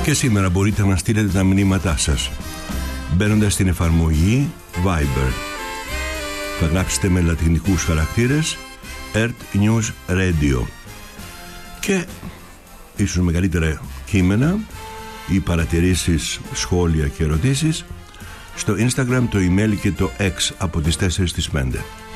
Και σήμερα μπορείτε να στείλετε τα μηνύματά σας μπαίνοντας στην εφαρμογή Viber. Θα γράψετε με λατινικούς χαρακτήρες Earth News Radio και ίσως μεγαλύτερα κείμενα ή παρατηρήσεις, σχόλια και ερωτήσεις στο Instagram, το email και το X από τις 4 στις 5.